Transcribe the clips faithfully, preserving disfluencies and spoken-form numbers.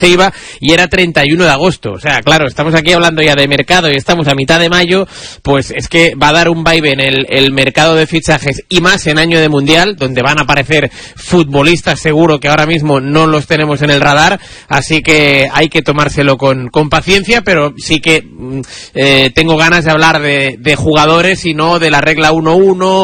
se iba y era treinta y uno de agosto. O sea, claro, estamos aquí hablando ya de mercado y estamos a mitad de mayo, pues es que va a dar un vaivén el, el mercado de fichajes, y más en año de mundial, donde van a aparecer futbolistas seguro que ahora mismo no los tenemos en el radar, así que hay que tomárselo con, con paciencia, pero sí que eh, tengo ganas de hablar de, de jugadores y no de la regla uno uno,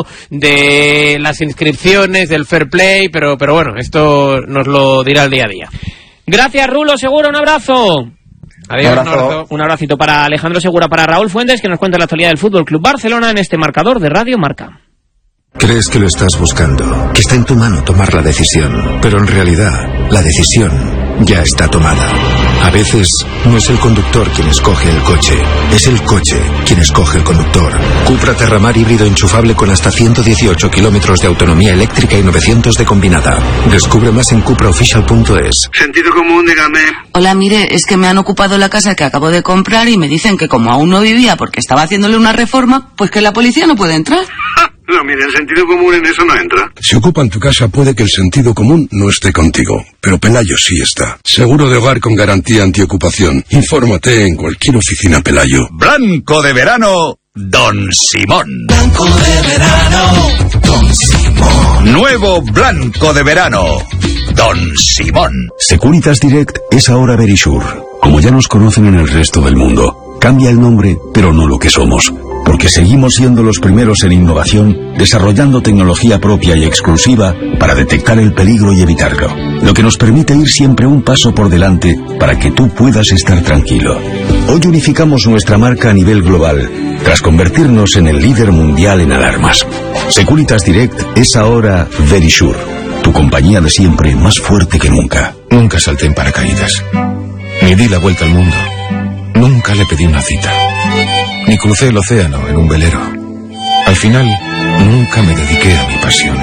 de las inscripciones, del fair play, pero, pero bueno, esto nos lo dirá el día a día. Gracias, Rulo Segura, un abrazo. Adiós, un, abrazo. un abracito para Alejandro Segura, para Raúl Fuentes, que nos cuenta la actualidad del Fútbol Club Barcelona en este marcador de Radio Marca. Crees que lo estás buscando, que está en tu mano tomar la decisión, pero en realidad la decisión ya está tomada. A veces no es el conductor quien escoge el coche, es el coche quien escoge el conductor. Cupra Terramar híbrido enchufable con hasta ciento dieciocho kilómetros de autonomía eléctrica y novecientos de combinada. Descubre más en cupra official punto es. Sentido común, dígame. Hola, mire, es que me han ocupado la casa que acabo de comprar y me dicen que como aún no vivía porque estaba haciéndole una reforma, pues que la policía no puede entrar. No, mire, el sentido común en eso no entra. Si ocupan tu casa puede que el sentido común no esté contigo, pero Pelayo sí está. Seguro de hogar con garantía antiocupación. Infórmate en cualquier oficina Pelayo. Blanco de verano, Don Simón. Blanco de verano, Don Simón. Nuevo Blanco de verano, Don Simón. Securitas Direct es ahora Verisure. Como ya nos conocen en el resto del mundo, cambia el nombre, pero no lo que somos. Porque seguimos siendo los primeros en innovación, desarrollando tecnología propia y exclusiva para detectar el peligro y evitarlo. Lo que nos permite ir siempre un paso por delante para que tú puedas estar tranquilo. Hoy unificamos nuestra marca a nivel global, tras convertirnos en el líder mundial en alarmas. Securitas Direct es ahora Verisure, tu compañía de siempre más fuerte que nunca. Nunca salté en paracaídas, ni di la vuelta al mundo, nunca le pedí una cita, ni crucé el océano en un velero. Al final, nunca me dediqué a mi pasión.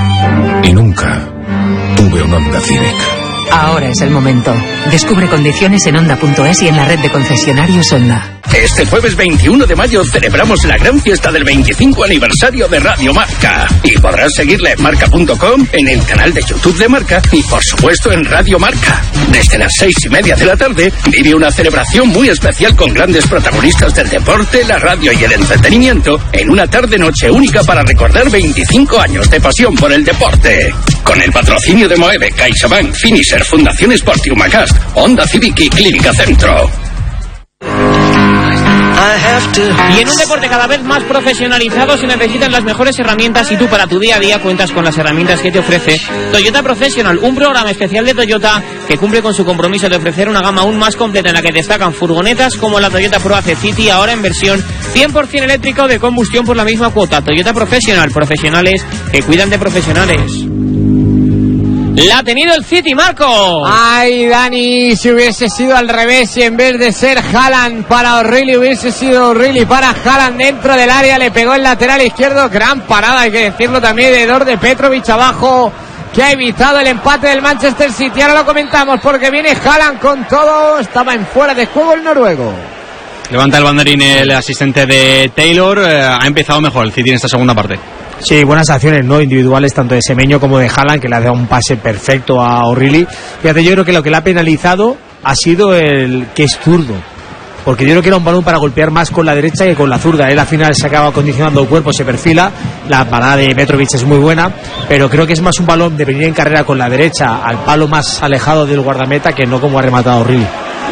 Y nunca tuve un Honda Civic. Ahora es el momento. Descubre condiciones en Honda punto es y en la red de concesionarios Honda. Este jueves veintiuno de mayo celebramos la gran fiesta del veinticinco aniversario de Radio Marca. Y podrás seguirla en marca punto com, en el canal de YouTube de Marca y por supuesto en Radio Marca. Desde las seis y media de la tarde vive una celebración muy especial con grandes protagonistas del deporte, la radio y el entretenimiento en una tarde-noche única para recordar veinticinco años de pasión por el deporte. Con el patrocinio de Moeve, CaixaBank, Finisher, Fundación Sport y Humacast, Honda Civic y Clínica Centro. Y en un deporte cada vez más profesionalizado se necesitan las mejores herramientas, y tú para tu día a día cuentas con las herramientas que te ofrece Toyota Professional, un programa especial de Toyota que cumple con su compromiso de ofrecer una gama aún más completa en la que destacan furgonetas como la Toyota Proace City, ahora en versión cien por ciento eléctrica o de combustión por la misma cuota. Toyota Professional, profesionales que cuidan de profesionales. La ha tenido el City, Marco. Ay, Dani, si hubiese sido al revés y en vez de ser Haaland para O'Reilly hubiese sido O'Reilly para Haaland dentro del área, le pegó el lateral izquierdo, gran parada, hay que decirlo también, de Dorde Petrovic abajo, que ha evitado el empate del Manchester City. Ahora lo comentamos porque viene Haaland con todo, estaba en fuera de juego el noruego. Levanta el banderín el asistente de Taylor, eh, ha empezado mejor el City en esta segunda parte. Sí, buenas acciones, ¿no? Individuales tanto de Semenyo como de Haaland, que le ha dado un pase perfecto a O'Reilly. Fíjate, yo creo que lo que le ha penalizado ha sido el que es zurdo, porque yo creo que era un balón para golpear más con la derecha que con la zurda. Él al final se acaba condicionando el cuerpo, se perfila. La parada de Petrovic es muy buena, pero creo que es más un balón de venir en carrera con la derecha al palo más alejado del guardameta que no como ha rematado O'Reilly.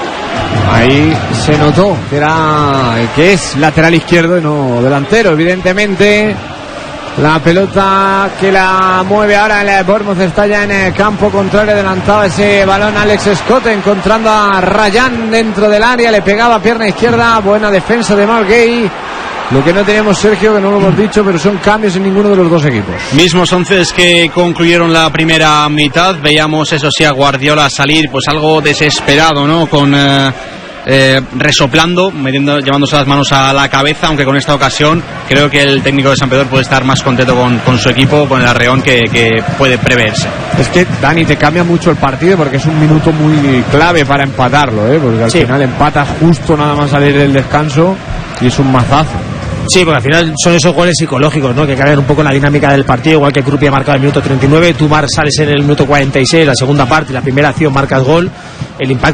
Ahí se notó que era que es lateral izquierdo y no delantero, evidentemente. La pelota que la mueve ahora el Bournemouth está ya en el campo contrario, adelantado ese balón Alex Scott, encontrando a Ryan dentro del área, le pegaba pierna izquierda, buena defensa de Mark Gay. Lo que no tenemos, Sergio, que no lo hemos dicho, pero son cambios en ninguno de los dos equipos. Mismos once que concluyeron la primera mitad. Veíamos, eso sí, a Guardiola salir pues algo desesperado, ¿no? Con eh, eh, resoplando, metiendo, llevándose las manos a la cabeza, aunque con esta ocasión creo que el técnico de San Pedro puede estar más contento con, con su equipo, con el arreón que, que puede preverse. Es que, Dani, te cambia mucho el partido porque es un minuto muy clave para empatarlo, ¿eh? Porque al sí. final empatas justo nada más salir del descanso y es un mazazo. Sí, porque al final son esos goles psicológicos, ¿no? Que cambian un poco la dinámica del partido, igual que Krupi ha marcado el minuto treinta y nueve, tú Mar sales en el minuto cuarenta y seis, la segunda parte, la primera acción marcas gol, el impacto